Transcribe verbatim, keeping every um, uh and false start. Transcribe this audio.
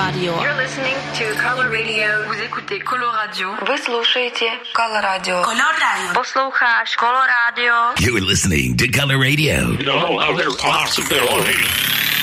Radio. You're listening to Color Radio. Vous écoutez Color Radio. Вы слушаете Color Radio. Color Radio. Послухаешь Color Radio. You're listening to Color Radio. No other possibility.